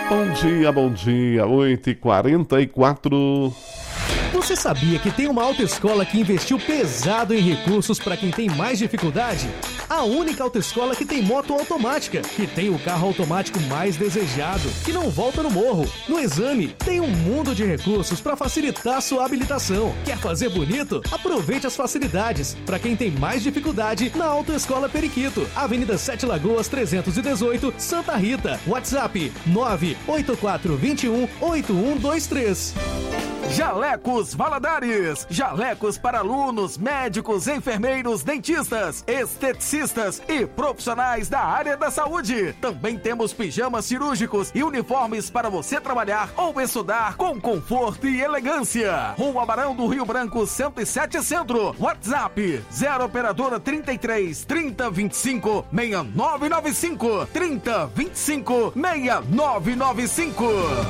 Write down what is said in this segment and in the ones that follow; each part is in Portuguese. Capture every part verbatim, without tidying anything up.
Bom dia, bom dia, oito e quarenta e quatro. Você sabia que tem uma autoescola que investiu pesado em recursos para quem tem mais dificuldade? A única autoescola que tem moto automática, que tem o carro automático mais desejado, que não volta no morro. No exame, tem um mundo de recursos para facilitar sua habilitação. Quer fazer bonito? Aproveite as facilidades. Para quem tem mais dificuldade, na Autoescola Periquito, Avenida Sete Lagoas trezentos e dezoito, Santa Rita. WhatsApp nove oito quatro dois um oito um dois três. Jalecos Valadares, jalecos para alunos, médicos, enfermeiros, dentistas, esteticistas e profissionais da área da saúde. Também temos pijamas cirúrgicos e uniformes para você trabalhar ou estudar com conforto e elegância. Rua Barão do Rio Branco, cento e sete Centro. WhatsApp zero operadora trinta e três, trinta, vinte e cinco, sessenta e nove noventa e cinco, trinta, vinte e cinco, sessenta e nove noventa e cinco.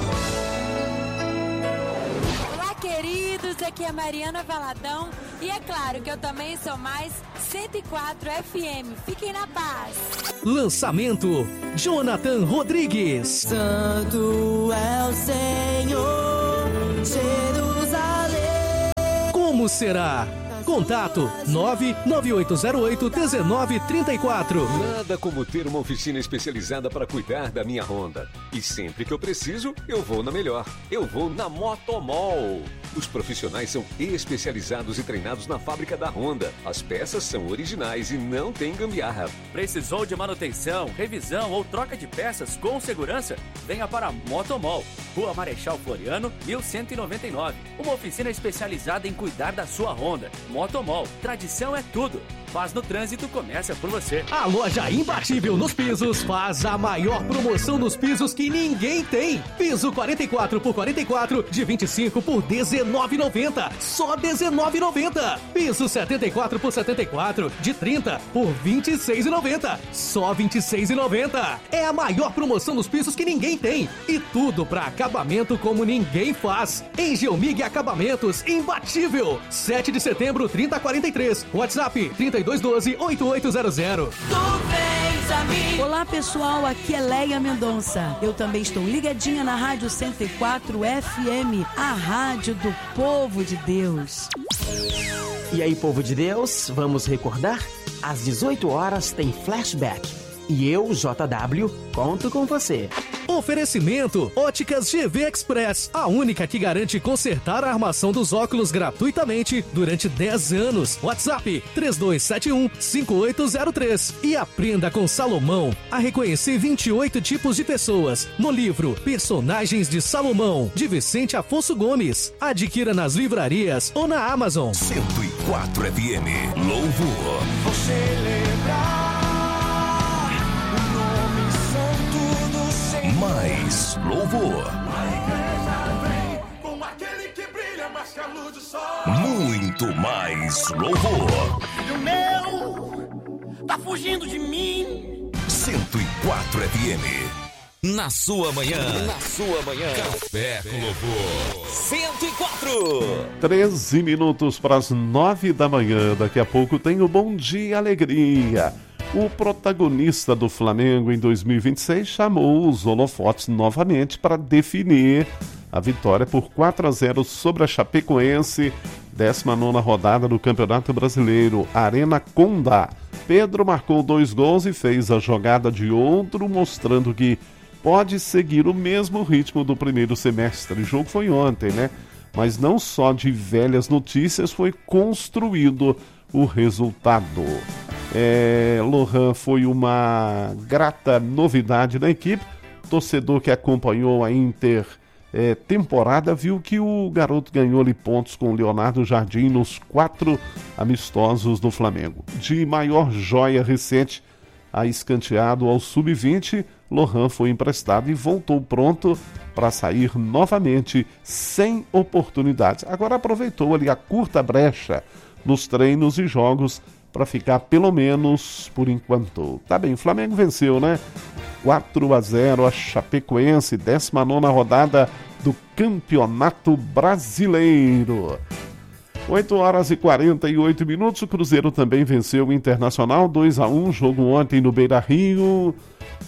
Queridos, aqui é Mariana Valadão e é claro que eu também sou mais cento e quatro F M. Fiquem na paz. Lançamento: Jonathan Rodrigues. Santo é o Senhor, Jerusalém. Como será? Contato nove nove oito zero oito um nove três quatro. Nada como ter uma oficina especializada para cuidar da minha Honda. E sempre que eu preciso, eu vou na melhor. Eu vou na Motomol. Os profissionais são especializados e treinados na fábrica da Honda. As peças são originais e não tem gambiarra. Precisou de manutenção, revisão ou troca de peças com segurança? Venha para a Motomol. Rua Marechal Floriano, mil cento e noventa e nove. Uma oficina especializada em cuidar da sua Honda. Motomol, tradição é tudo. Paz no trânsito começa por você. A loja imbatível nos pisos faz a maior promoção nos pisos que ninguém tem. Piso quarenta e quatro por quarenta e quatro de vinte e cinco por dezenove e noventa. Só dezenove e noventa. Piso setenta e quatro por setenta e quatro de trinta por vinte e seis e noventa. Só vinte e seis e noventa. É a maior promoção nos pisos que ninguém tem. E tudo para acabamento como ninguém faz. Em Geomig Acabamentos, imbatível. sete de setembro, trinta quarenta e três. WhatsApp trinta e dois doze, oito oito zero zero. Olá pessoal, aqui é Leia Mendonça. Eu também estou ligadinha na Rádio cento e quatro F M, a rádio do povo de Deus. E aí, povo de Deus, vamos recordar? Às dezoito horas tem flashback. E eu, J W, conto com você. Oferecimento: Óticas G V Express, a única que garante consertar a armação dos óculos gratuitamente durante dez anos. WhatsApp três dois sete um, cinco oito zero três. E aprenda com Salomão a reconhecer vinte e oito tipos de pessoas no livro Personagens de Salomão, de Vicente Afonso Gomes. Adquira nas livrarias ou na Amazon. cento e quatro F M, louvor. Você lembrar mais louvor. A igreja vem com aquele que brilha mais que a luz do sol. Muito mais louvor. Filho meu, tá fugindo de mim. cento e quatro F M. Na sua manhã. Na sua manhã. Café com louvor. cento e quatro. treze minutos para as nove da manhã. Daqui a pouco tem o Bom Dia Alegria. O protagonista do Flamengo em dois mil e vinte e seis chamou os holofotes novamente para definir a vitória por quatro a zero sobre a Chapecoense, décima nona rodada do Campeonato Brasileiro, Arena Condá. Pedro marcou dois gols e fez a jogada de outro, mostrando que pode seguir o mesmo ritmo do primeiro semestre. O jogo foi ontem, né? Mas não só de velhas notícias foi construído o resultado. É, Lohan foi uma grata novidade na equipe. Torcedor que acompanhou a Inter é, temporada viu que o garoto ganhou ali pontos com o Leonardo Jardim nos quatro amistosos do Flamengo. De maior joia recente a escanteado ao sub vinte, Lohan foi emprestado e voltou pronto para sair novamente sem oportunidades. Agora aproveitou ali a curta brecha nos treinos e jogos para ficar pelo menos por enquanto. Tá bem, o Flamengo venceu, né? quatro a zero a Chapecoense, décima nona rodada do Campeonato Brasileiro. oito horas e quarenta e oito minutos, o Cruzeiro também venceu o Internacional, dois a um, jogo ontem no Beira-Rio.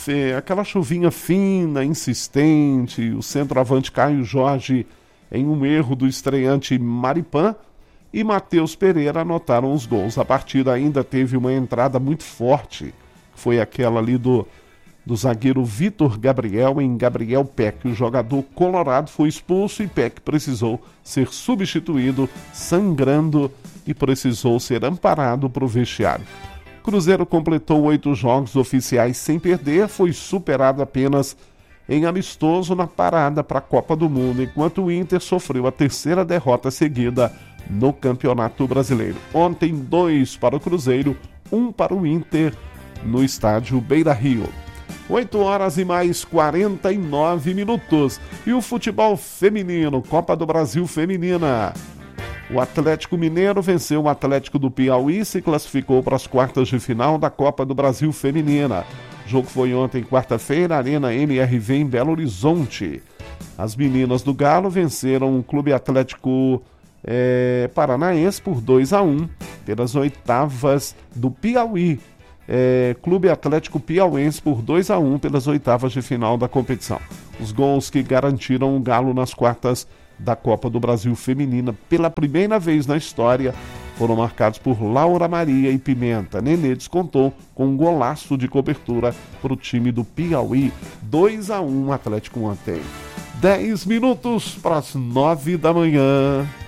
fe... aquela chuvinha fina, insistente, o centroavante Caio Jorge em um erro do estreante Maripan e Matheus Pereira anotaram os gols. A partida ainda teve uma entrada muito forte, foi aquela ali do, do zagueiro Vitor Gabriel em Gabriel Peck. O jogador colorado foi expulso e Peck precisou ser substituído, sangrando, e precisou ser amparado para o vestiário. Cruzeiro completou oito jogos oficiais sem perder, foi superado apenas em amistoso na parada para a Copa do Mundo, enquanto o Inter sofreu a terceira derrota seguida no Campeonato Brasileiro. Ontem, dois para o Cruzeiro, um para o Inter no estádio Beira-Rio. oito horas e mais quarenta e nove minutos. E o futebol feminino, Copa do Brasil Feminina. O Atlético Mineiro venceu o Atlético do Piauí e se classificou para as quartas de final da Copa do Brasil Feminina. O jogo foi ontem, quarta-feira, Arena M R V em Belo Horizonte. As meninas do Galo venceram o Clube Atlético é, Paranaense por dois a um pelas oitavas do Piauí. É, Clube Atlético Piauense por dois a um pelas oitavas de final da competição. Os gols que garantiram o Galo nas quartas da Copa do Brasil Feminina pela primeira vez na história foram marcados por Laura Maria e Pimenta. Nenê descontou com um golaço de cobertura para o time do Piauí. dois a um Atlético ontem. dez minutos para as nove da manhã.